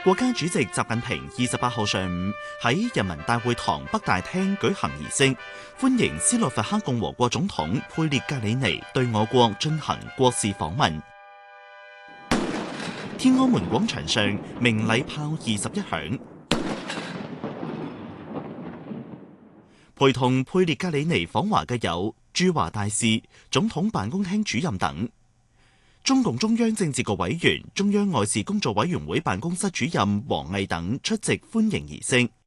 國家主席習近平28號上午喺人民大會堂北大廳舉行儀式，歡迎斯洛伐克共和國總統佩列格里尼對我國進行國事訪問。天安門廣場上鳴禮炮21響，陪同佩列格里尼訪華嘅有駐華大使、總統辦公廳主任等。中共中央政治局委員、中央外事工作委員會辦公室主任王毅等出席歡迎儀式。